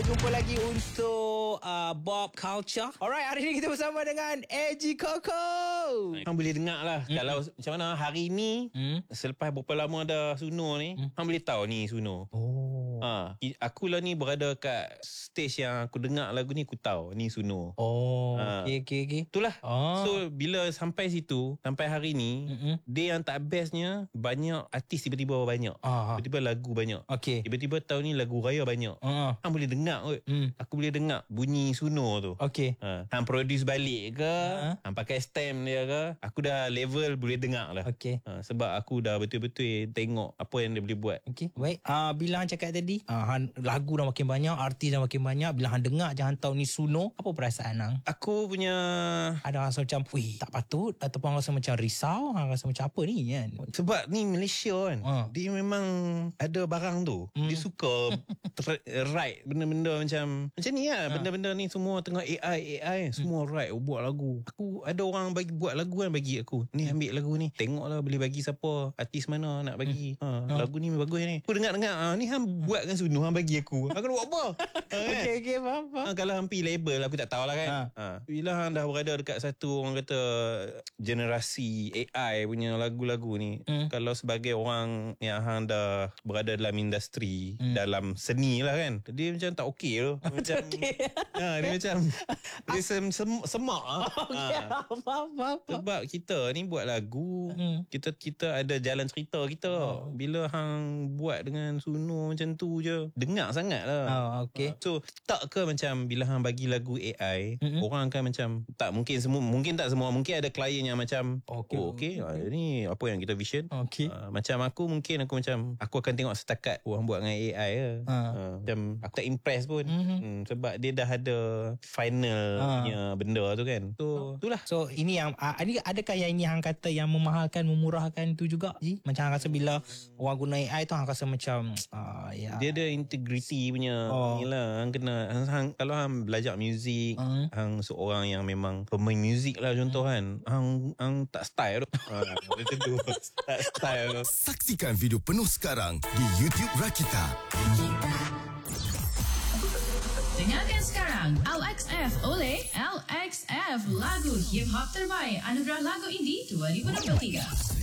Jumpa lagi untuk Bob Culture. Alright, hari ni kita bersama dengan AG Koko. Hang boleh dengar lah kalau macam mana hari ni selepas berapa lama dah Suno ni, hang boleh tahu ni Suno. Aku lah ni berada kat stage yang aku dengar lagu ni, aku tahu ni Suno. Okay. Itulah. So bila sampai situ, sampai hari ni, dia yang tak bestnya, banyak artis tiba-tiba banyak. Tiba-tiba lagu banyak. Okay. Tiba-tiba tahun ni lagu raya banyak. Hang boleh dengar kot. Aku boleh dengar bunyi Suno tu. Okay. Hang produce balik ke, hang pakai stem dia ke, aku dah level boleh dengar lah. Okay. Sebab aku dah betul-betul tengok apa yang dia boleh buat. Okay, baik. Bila hang cakap tadi, lagu dah makin banyak, artis dah makin banyak. Bila hang dengar je hang tahu ni Suno, apa perasaan hang? Aku punya Ada rasa macam, wih, tak patut, ataupun rasa macam risau, hang rasa macam apa ni kan? sebab ni Malaysia kan, dia memang ada barang tu. Dia suka write benda-benda macam ni lah. Benda-benda ni semua tengah AI semua write, buat lagu. Aku ada orang bagi buat lagu kan, bagi aku, ni ambil lagu ni, tengoklah boleh bagi siapa, artis mana nak bagi. Lagu ni bagus ni. Aku dengar ni hang buat kan Suno, hang bagi aku, aku nak buat apa? Okay, faham. Kalau hang pergi label, aku tak tahulah kan. Bila hang dah berada dekat satu, orang kata generasi AI punya lagu-lagu ni, kalau sebagai orang yang hang dah berada dalam industri, dalam seni lah kan, dia macam tak okey tu. Macam dia macam dia semak Faham. sebab kita ni buat lagu, kita ada jalan cerita kita. Bila hang buat dengan Suno macam tu je, dengar sangat lah. Okay. So tak ke macam bila hang bagi lagu AI, orang akan macam, tak mungkin semua, mungkin tak semua, mungkin ada klien yang macam okay. Ni apa yang kita vision. Macam aku macam aku akan tengok setakat orang buat dengan AI je. Macam aku tak impress pun. Sebab dia dah ada final punya benda tu kan. So itulah. So ini yang ini adakah yang ini hang kata yang memahalkan, memurahkan tu juga Ji? Macam hang rasa bila orang guna AI tu hang rasa macam dia ada integrity punya ni lah. Hang kena kalau hang belajar muzik, hang seorang yang memang pemain muzik lah contoh kan, hang tak style tu. Macam tu. Tak style tu. Saksikan video penuh sekarang di YouTube Rakita. Dengarkan sekarang LXF oleh LXF, lagu hip hop terbaik Anugerah Lagu Indie 2023.